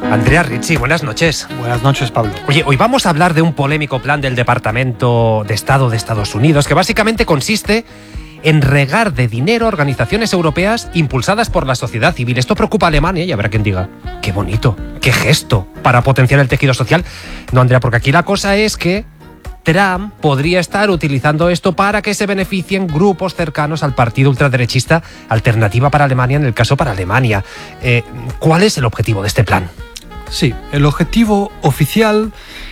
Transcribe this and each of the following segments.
Andrea Ricci, buenas noches. Buenas noches, Pablo. Oye, hoy vamos a hablar de un polémico plan del Departamento de Estado de Estados Unidos que básicamente consiste en regar de dinero a organizaciones europeas impulsadas por la sociedad civil. Esto preocupa a Alemania y habrá quien diga, qué bonito, qué gesto para potenciar el tejido social. No, Andrea, porque aquí la cosa es que Trump podría estar utilizando esto para que se beneficien grupos cercanos al partido ultraderechista Alternativa para Alemania, en el caso para Alemania. ¿Cuál es el objetivo de este plan? Sí, el objetivo oficial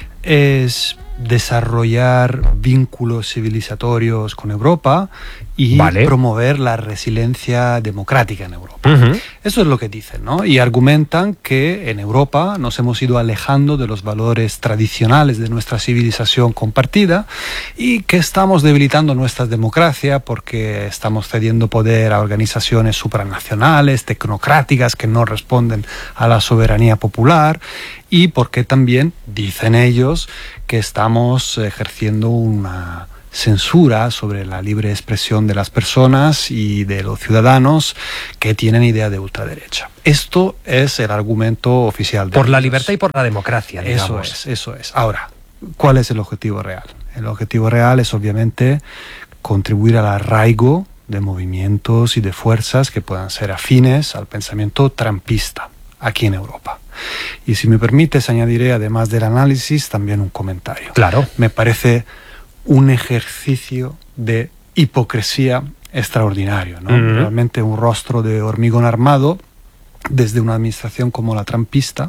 es desarrollar vínculos civilizatorios con Europa y promover la resiliencia democrática en Europa. Eso es lo que dicen, ¿no? Y argumentan que en Europa nos hemos ido alejando de los valores tradicionales de nuestra civilización compartida y que estamos debilitando nuestra democracia porque estamos cediendo poder a organizaciones supranacionales, tecnocráticas, que no responden a la soberanía popular, y porque también, dicen ellos, que estamos ejerciendo una censura sobre la libre expresión de las personas y de los ciudadanos que tienen idea de ultraderecha. Esto es el argumento oficial. Por la libertad y por la democracia, digamos. Eso es. Ahora, ¿cuál es el objetivo real? El objetivo real es obviamente contribuir al arraigo de movimientos y de fuerzas que puedan ser afines al pensamiento trumpista aquí en Europa. Y si me permites, añadiré, además del análisis, también un comentario. Claro. Me parece un ejercicio de hipocresía extraordinario, ¿no? Realmente un rostro de hormigón armado desde una administración como la trumpista,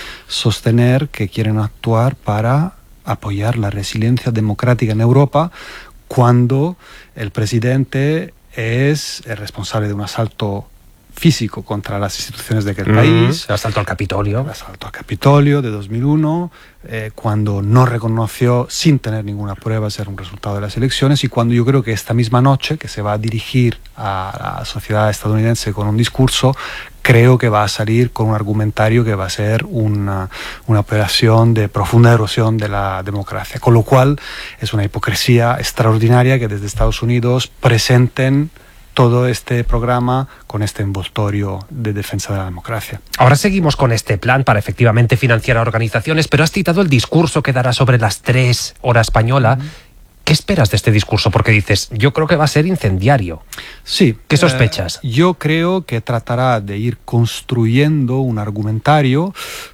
sostener que quieren actuar para apoyar la resiliencia democrática en Europa cuando el presidente es el responsable de un asalto físico contra las instituciones de aquel país. El asalto al Capitolio. El asalto al Capitolio de 2001, cuando no reconoció, sin tener ninguna prueba, ser un resultado de las elecciones, y cuando yo creo que esta misma noche, que se va a dirigir a la sociedad estadounidense con un discurso, creo que va a salir con un argumentario que va a ser una operación de profunda erosión de la democracia. Con lo cual es una hipocresía extraordinaria que desde Estados Unidos presenten todo este programa con este envoltorio de defensa de la democracia. Ahora seguimos con este plan para efectivamente financiar a organizaciones, pero has citado el discurso que dará sobre las 3 hora española. ¿Qué esperas de este discurso? Porque dices, yo creo que va a ser incendiario. Sí. ¿Qué sospechas? Yo creo que tratará de ir construyendo un argumentario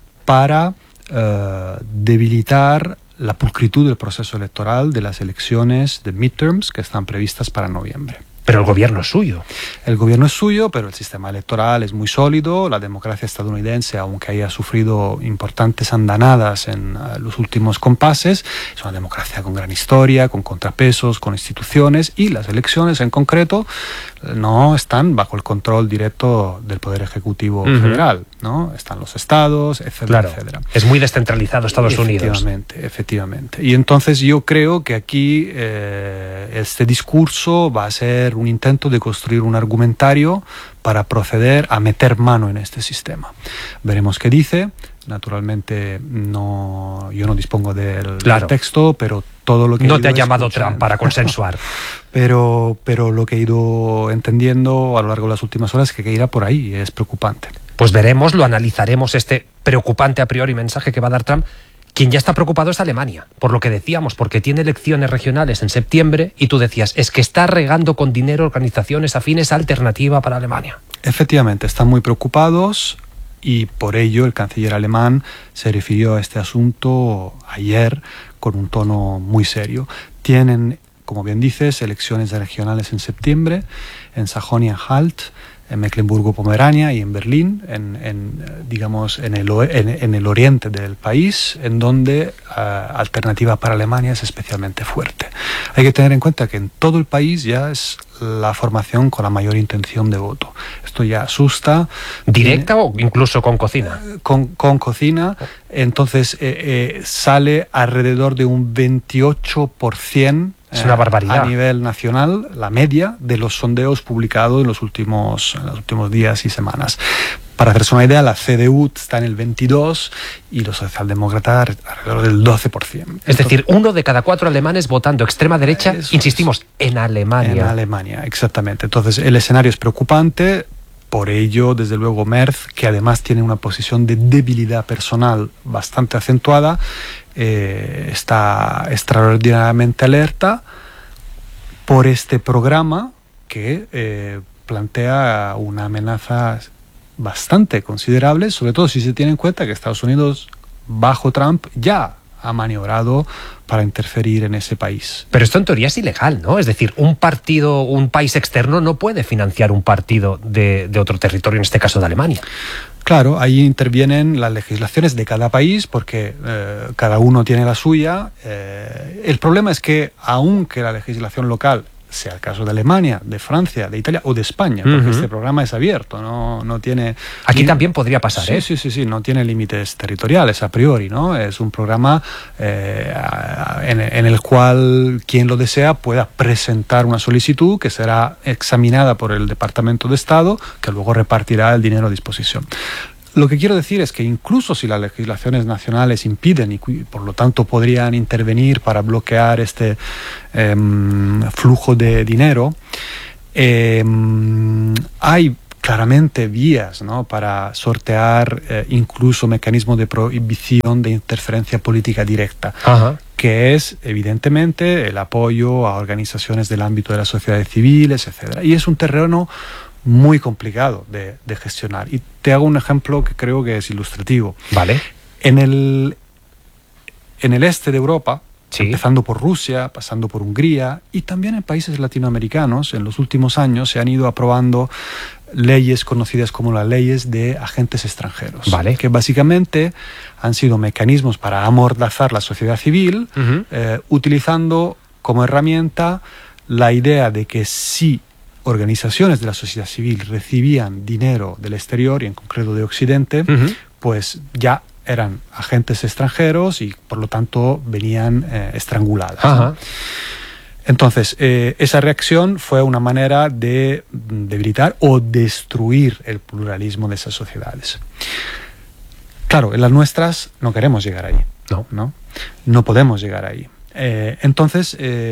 para debilitar la pulcritud del proceso electoral de las elecciones de midterms que están previstas para noviembre. Pero el gobierno es suyo. El gobierno es suyo, pero el sistema electoral es muy sólido. La democracia estadounidense, aunque haya sufrido importantes andanadas en los últimos compases, es una democracia con gran historia, con contrapesos, con instituciones, y las elecciones en concreto no están bajo el control directo del Poder Ejecutivo federal, ¿no? Están los estados, etcétera, etcétera. Es muy descentralizado Estados Unidos. Efectivamente. Y entonces yo creo que aquí este discurso va a ser un intento de construir un argumentario para proceder a meter mano en este sistema. Veremos qué dice. Naturalmente yo no dispongo del texto, pero todo lo que no te ha llamado Trump para consensuar. pero lo que he ido entendiendo a lo largo de las últimas horas es que irá por ahí, y es preocupante. Pues veremos, lo analizaremos, este preocupante a priori mensaje que va a dar Trump. Quien ya está preocupado es Alemania, por lo que decíamos, porque tiene elecciones regionales en septiembre, y tú decías, es que está regando con dinero organizaciones afines a Alternativa para Alemania. Efectivamente, están muy preocupados, y por ello el canciller alemán se refirió a este asunto ayer con un tono muy serio. Como bien dices, elecciones regionales en septiembre en Sajonia-Anhalt, en Mecklemburgo-Pomerania y en Berlín, digamos en el oriente del país, en donde Alternativa para Alemania es especialmente fuerte. Hay que tener en cuenta que en todo el país ya es la formación con la mayor intención de voto. Esto ya asusta. ¿Directa o incluso con cocina? Con cocina. Entonces sale alrededor de un 28%. Es una barbaridad. A nivel nacional, la media de los sondeos publicados en los últimos días y semanas. Para hacerse una idea, la CDU está en el 22% y los socialdemócratas alrededor del 12%. Es decir, 1 de cada 4 alemanes votando extrema derecha, insistimos, en Alemania. En Alemania, exactamente. Entonces, el escenario es preocupante por ello, desde luego, Merz, que además tiene una posición de debilidad personal bastante acentuada, está extraordinariamente alerta por este programa que plantea una amenaza bastante considerable, sobre todo si se tiene en cuenta que Estados Unidos, bajo Trump, ya ha maniobrado para interferir en ese país. Pero esto en teoría es ilegal, ¿no? Es decir, un país externo no puede financiar un partido de otro territorio, en este caso de Alemania. Claro, ahí intervienen las legislaciones de cada país porque cada uno tiene la suya. El problema es que aunque la legislación local sea el caso de Alemania, de Francia, de Italia o de España, porque este programa es abierto, no tiene... Aquí también podría pasar, Sí, no tiene límites territoriales a priori, ¿no? Es un programa en el cual quien lo desea pueda presentar una solicitud que será examinada por el Departamento de Estado, que luego repartirá el dinero a disposición. Lo que quiero decir es que incluso si las legislaciones nacionales impiden y por lo tanto podrían intervenir para bloquear este flujo de dinero, hay claramente vías, ¿no?, para sortear incluso mecanismos de prohibición de interferencia política directa. Ajá. Que es evidentemente el apoyo a organizaciones del ámbito de las sociedades civiles, etc. Y es un terreno muy complicado de gestionar. Y te hago un ejemplo que creo que es ilustrativo. Vale. En el este de Europa, sí, empezando por Rusia, pasando por Hungría y también en países latinoamericanos, en los últimos años se han ido aprobando leyes conocidas como las leyes de agentes extranjeros, vale, que básicamente han sido mecanismos para amordazar la sociedad civil, utilizando como herramienta la idea de que si organizaciones de la sociedad civil recibían dinero del exterior, y en concreto de Occidente, pues ya eran agentes extranjeros y por lo tanto venían estranguladas, ¿no? Entonces, esa reacción fue una manera de debilitar o destruir el pluralismo de esas sociedades. Claro, en las nuestras no queremos llegar ahí. No podemos llegar ahí. Entonces,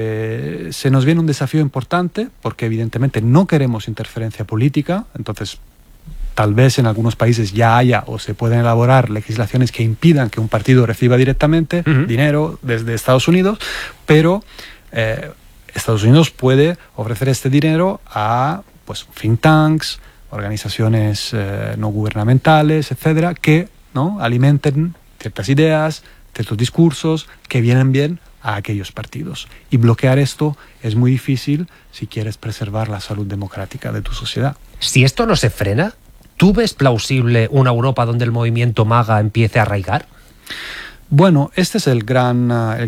se nos viene un desafío importante porque evidentemente no queremos interferencia política. Entonces, tal vez en algunos países ya haya o se pueden elaborar legislaciones que impidan que un partido reciba directamente dinero desde Estados Unidos, pero Estados Unidos puede ofrecer este dinero a pues, think tanks, organizaciones no gubernamentales, etcétera, que alimenten ciertas ideas, ciertos discursos que vienen bien a aquellos partidos. Y bloquear esto es muy difícil si quieres preservar la salud democrática de tu sociedad. Si esto no se frena, ¿tú ves plausible una Europa donde el movimiento MAGA empiece a arraigar? Bueno, este es el gran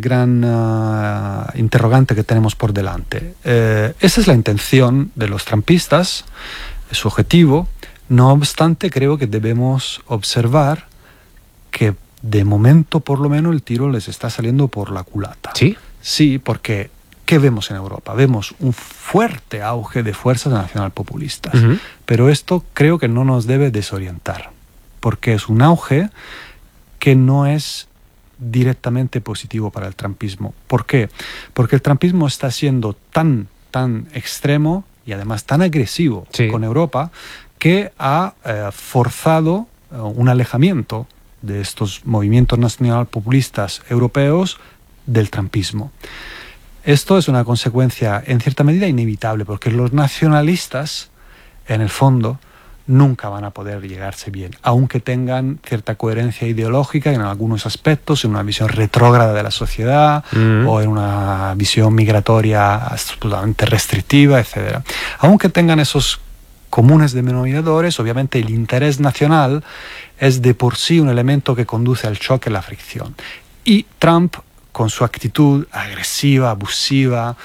interrogante que tenemos por delante. Esa es la intención de los trumpistas, es su objetivo. No obstante, creo que debemos observar que de momento, por lo menos, el tiro les está saliendo por la culata. ¿Sí? Sí, porque ¿qué vemos en Europa? Vemos un fuerte auge de fuerzas nacionalpopulistas. Pero esto creo que no nos debe desorientar, porque es un auge que no es directamente positivo para el trumpismo. ¿Por qué? Porque el trumpismo está siendo tan extremo y además tan agresivo con Europa que ha forzado un alejamiento de estos movimientos nacionalpopulistas europeos del trumpismo. Esto es una consecuencia en cierta medida inevitable, porque los nacionalistas, en el fondo, nunca van a poder llegarse bien, aunque tengan cierta coherencia ideológica en algunos aspectos, en una visión retrógrada de la sociedad o en una visión migratoria absolutamente restrictiva, etc. Aunque tengan esos comunes denominadores, obviamente el interés nacional es de por sí un elemento que conduce al choque y la fricción. Y Trump, con su actitud agresiva, abusiva,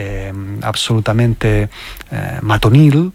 absolutamente matonil,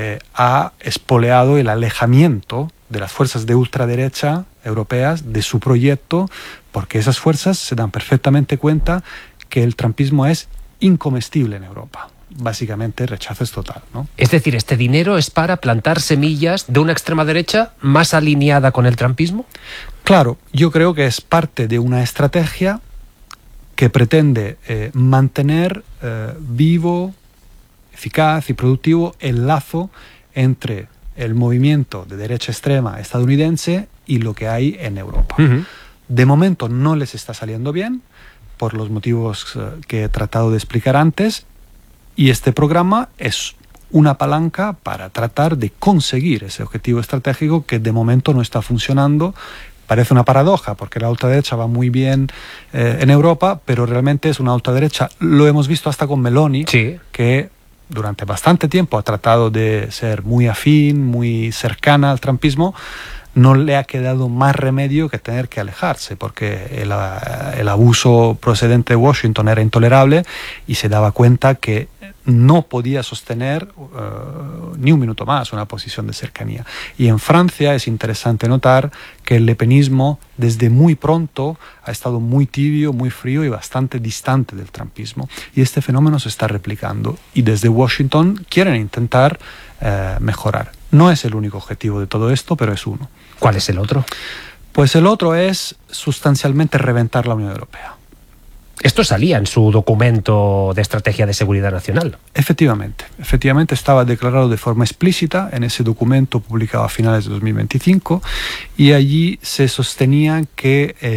ha espoleado el alejamiento de las fuerzas de ultraderecha europeas de su proyecto, porque esas fuerzas se dan perfectamente cuenta que el trumpismo es incomestible en Europa. Básicamente rechazo es total, ¿no? Es decir, ¿este dinero es para plantar semillas de una extrema derecha más alineada con el trumpismo? Claro, yo creo que es parte de una estrategia que pretende mantener vivo, eficaz y productivo el lazo entre el movimiento de derecha extrema estadounidense y lo que hay en Europa. Uh-huh. De momento no les está saliendo bien, por los motivos que he tratado de explicar antes, y este programa es una palanca para tratar de conseguir ese objetivo estratégico que de momento no está funcionando. Parece una paradoja, porque la ultraderecha va muy bien en Europa, pero realmente es una ultraderecha, lo hemos visto hasta con Meloni, sí, que durante bastante tiempo ha tratado de ser muy afín, muy cercana al trumpismo. No le ha quedado más remedio que tener que alejarse, porque el abuso procedente de Washington era intolerable y se daba cuenta que no podía sostener ni un minuto más una posición de cercanía. Y en Francia es interesante notar que el lepenismo desde muy pronto ha estado muy tibio, muy frío y bastante distante del trumpismo. Y este fenómeno se está replicando y desde Washington quieren intentar mejorar. No es el único objetivo de todo esto, pero es uno. ¿Cuál es el otro? Pues el otro es sustancialmente reventar la Unión Europea. Esto salía en su documento de estrategia de seguridad nacional. Efectivamente estaba declarado de forma explícita en ese documento publicado a finales de 2025 y allí se sostenía que